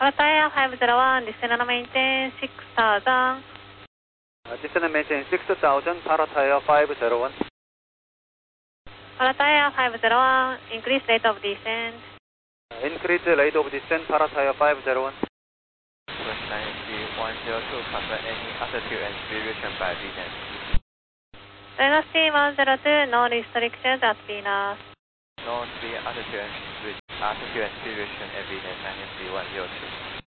Pattaya 501, descend maintain 6000. Descend and maintain 6000, Pattaya 501. Pattaya 501, increase rate of descent. Increase the rate of descent, Pattaya 501. West 102, confirm any altitude and speed reduction by Venus. Dynasty 102, no restrictions at Venus. No speed, altitude and speed reduction at Venus, Dynasty 102.